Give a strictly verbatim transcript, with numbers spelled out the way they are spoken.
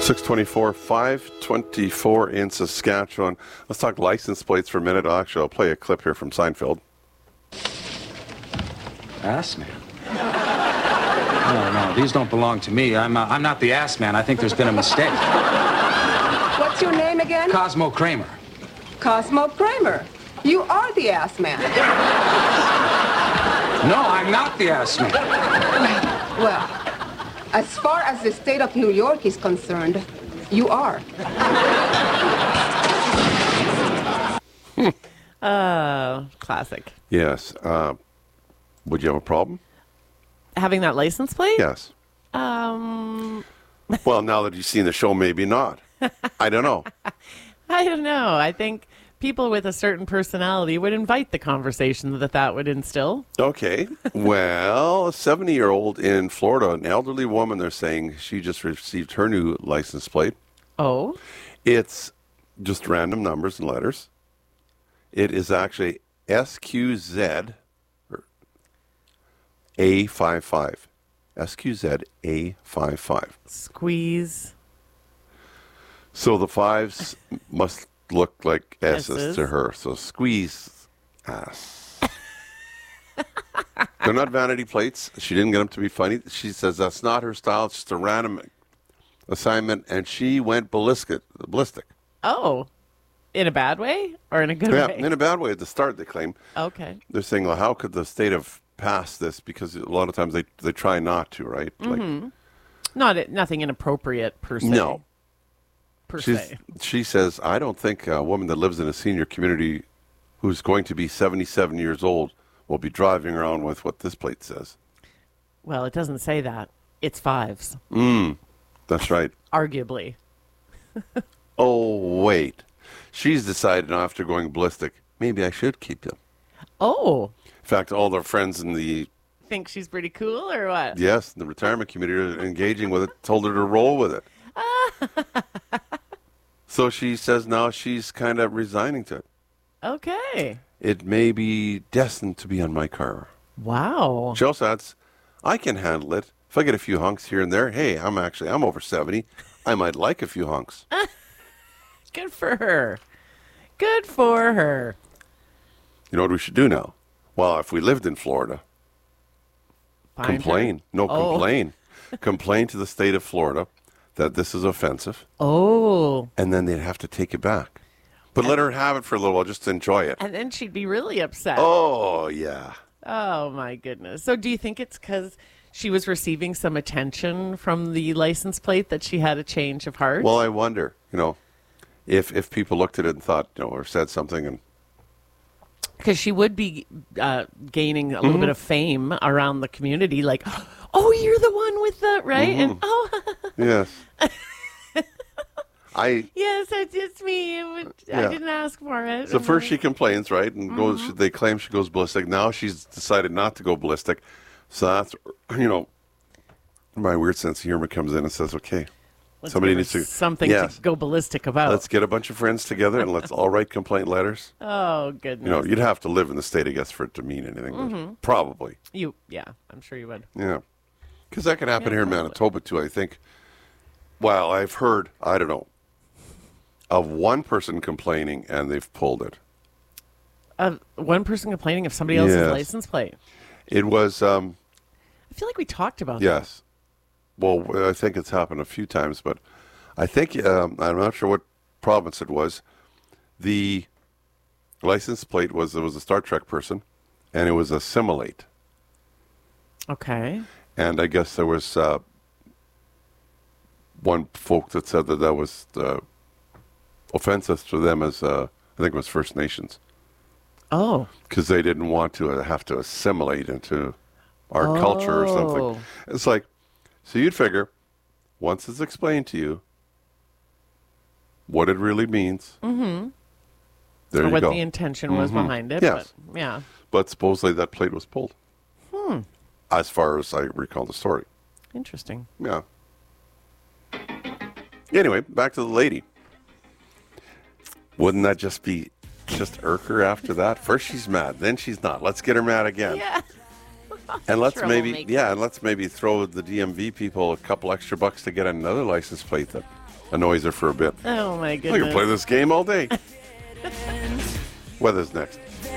six twenty-four, five twenty-four in Saskatchewan. Let's talk license plates for a minute. Actually, I'll play a clip here from Seinfeld. Ass man. No, no, these don't belong to me. I'm uh, I'm not the ass man. I think there's been a mistake. What's your name again? Cosmo Kramer. Cosmo Kramer. You are the ass man. No, I'm not the ass man. Well, as far as the state of New York is concerned, you are. Oh, classic. Yes. Uh, would you have a problem? Having that license plate? Yes. Um, Well, now that you've seen the show, maybe not. I don't know. I don't know. I think people with a certain personality would invite the conversation that that would instill. Okay. Well, a seventy-year-old in Florida, an elderly woman, they're saying she just received her new license plate. Oh? It's just random numbers and letters. It is actually S Q Z A fifty-five. S Q Z A fifty-five. Squeeze. So the fives must look like S's S's. to her. So squeeze ass. They're not vanity plates. She didn't get them to be funny. She says that's not her style. It's just a random assignment. And she went ballistic. ballistic. Oh. In a bad way or in a good Yeah, way? in a bad way at the start, they claim. Okay. They're saying, well, how could the state have passed this? Because a lot of times they, they try not to, right? Mm-hmm. Like, Not nothing inappropriate per se. no. Per She's, se. she says, I don't think a woman that lives in a senior community who's going to be seventy-seven years old will be driving around with what this plate says. Well, it doesn't say that. It's fives, Mm, that's right. arguably. Oh, wait. She's decided now after going ballistic, maybe I should keep them. Oh. In fact, all their friends in the, Think she's pretty cool or what? yes, the retirement community are engaging with it, told her to roll with it. So she says now she's kind of resigning to it. Okay. It may be destined to be on my car. Wow. She also adds, I can handle it. If I get a few hunks here and there, hey, I'm actually, I'm over seventy. I might like a few hunks. Good for her. Good for her. You know what we should do now? Well, if we lived in Florida, Find her? complain. No, Oh. complain. Complain to the state of Florida that this is offensive, Oh. and then they'd have to take it back. But let her have it for a little while just to enjoy it. And then she'd be really upset. Oh, yeah. Oh, my goodness. So do you think it's because she was receiving some attention from the license plate that she had a change of heart? Well, I wonder, you know, if if people looked at it and thought, you know, or said something and Because she would be uh, gaining a Mm-hmm. little bit of fame around the community, like, oh, you're the one with the, right? Mm-hmm. And, oh, yes. I yes, it's, it's me. It would- Yeah. I didn't ask for it. so first she complains, right, and goes. Mm-hmm. They claim she goes ballistic. Now she's decided not to go ballistic. So that's, you know, my weird sense of humor comes in and says, okay, Let's somebody give her needs to something yes, to go ballistic about. let's get a bunch of friends together and let's all write complaint letters. oh, goodness. You know, you'd have to live in the state, I guess, for it to mean anything. but Mm-hmm. Probably, You, yeah, I'm sure you would. yeah, because that could happen Yeah, here in probably. Manitoba too. I think. Well, I've heard, I don't know, of one person complaining and they've pulled it. Uh, one person complaining of somebody else's Yes. license plate. It was, um, I feel like we talked about yes. Well, I think it's happened a few times, but I think, um, I'm not sure what province it was. The license plate was, it was a Star Trek person, and it was Assimilate. that. Okay. And I guess there was uh, one folk that said that that was uh, offensive to them as, uh, I think it was First Nations, Oh. because they didn't want to uh, have to assimilate into our culture or Oh. something. It's like, so you'd figure, once it's explained to you what it really means, mm-hmm. there Or you what go. the intention was behind it. Yes. But, yeah. But supposedly that plate was pulled. Hmm. As far as I recall the story. Interesting. Yeah. Anyway, back to the lady. Wouldn't that just be just irk her after that? First she's mad, then she's not. Let's get her mad again. Yeah. And let's maybe Troublemaker. yeah, and let's maybe throw the D M V people a couple extra bucks to get another license plate that annoys her for a bit. Oh, my I goodness. can play this game all day. Weather's next.